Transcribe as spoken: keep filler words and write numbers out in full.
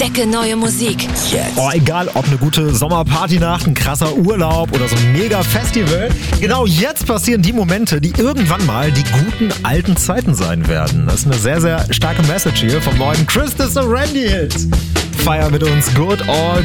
Entdecke neue Musik. Jetzt. Oh, egal ob eine gute Sommerpartynacht, ein krasser Urlaub oder so ein Mega-Festival. Genau jetzt passieren die Momente, die irgendwann mal die guten alten Zeiten sein werden. Das ist eine sehr, sehr starke Message hier vom neuen Chris the Serenity Hit. Feier mit uns Good All